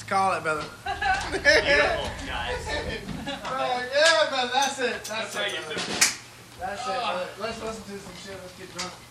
call it, brother. Beautiful, guys. Yeah, brother, that's it. That's it, brother. That's That's it, brother. Let's listen to some shit. Let's get drunk.